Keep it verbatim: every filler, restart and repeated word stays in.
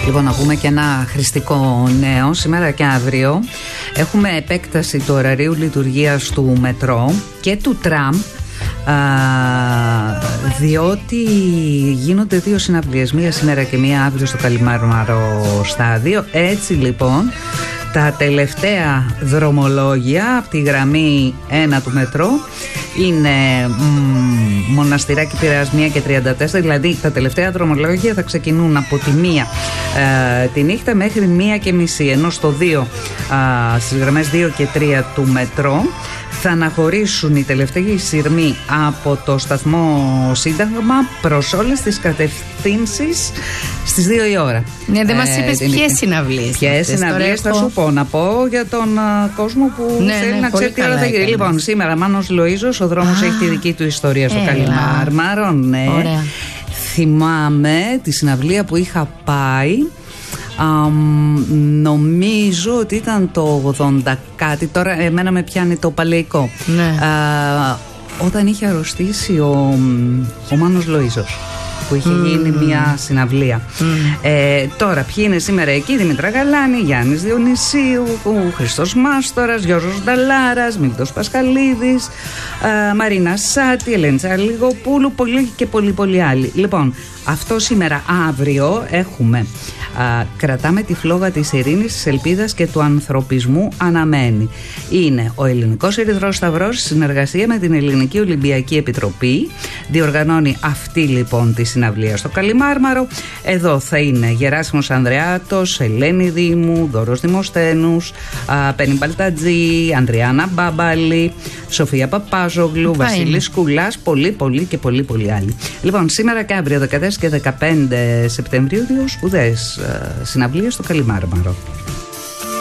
Λοιπόν, να πούμε και ένα χρηστικό νέο. Σήμερα και αύριο έχουμε επέκταση του ωραρίου λειτουργίας του μετρό και του τραμ, α, διότι γίνονται δύο συναυλίες, μία σήμερα και μία αύριο στο Καλιμάρμαρο στάδιο. Έτσι λοιπόν, τα τελευταία δρομολόγια από τη γραμμή ένα του μετρό είναι μ, Μοναστηράκι Πειραιάς μία και τριάντα τέσσερα, δηλαδή τα τελευταία δρομολόγια θα ξεκινούν από τη μία ε, τη νύχτα μέχρι μία και μισή, ενώ στο δύο, ε, στις γραμμές δύο και τρία του μετρό θα αναχωρήσουν οι τελευταίοι σειρμοί από το σταθμό Σύνταγμα προς όλες τις κατευθύνσεις στις δύο η ώρα. Ναι, δεν ε, μας είπες ποιες συναυλίες. Ποιες συναυλίες θα σου πω, να πω για τον uh, κόσμο που ναι, θέλει ναι, να ξέρει τι ώρα θα γίνει. Λοιπόν, σήμερα Μάνος Λοΐζος, ο δρόμος έχει τη δική του ιστορία στο Καλιμάρμαρο. Ναι. Ωραία. Θυμάμαι τη συναυλία που είχα πάει. Um, νομίζω ότι ήταν το ογδόντα κάτι. Τώρα εμένα με πιάνει το παλαιικό. Ναι. uh, Όταν είχε αρρωστήσει ο, ο Μάνος Λοΐζος, που είχε mm. γίνει μια συναυλία. mm. ε, Τώρα ποιοι είναι σήμερα εκεί? Δήμητρα Γαλάνη, Γιάννης Διονυσίου, ο Χριστός Μάστορας, Γιώργος Νταλάρας, Μίλτος Πασχαλίδης, ε, Μαρίνα Σάτη, Ελένη Τσαλιγοπούλου, πολλοί και πολλοί πολλοί άλλοι. Λοιπόν, αυτό σήμερα. Αύριο έχουμε Α, κρατάμε τη φλόγα της ειρήνης, της ελπίδας και του ανθρωπισμού αναμένει. Είναι ο Ελληνικός Ερυθρός Σταυρός, συνεργασία με την Ελληνική Ολυμπιακή Επιτροπή. Διοργανώνει αυτή λοιπόν τη συναυλία στο Καλιμάρμαρο. Εδώ θα είναι Γεράσιμος Ανδρεάτος, Ελένη Δήμου, Δώρος Δημοσθένους, Πέννη Μπαλτατζή, Ανδριάννα Μπάμπαλη, Σοφία Παπάζογλου, Βασίλης Κουλάς, πολλοί πολλοί και πολλοί πολλοί άλλοι. Λοιπόν, σήμερα και αύριο δεκατέσσερα και δεκαπέντε Σεπτεμβρίου, δύο σπουδαίες συναυλίες στο Καλιμάρμαρο.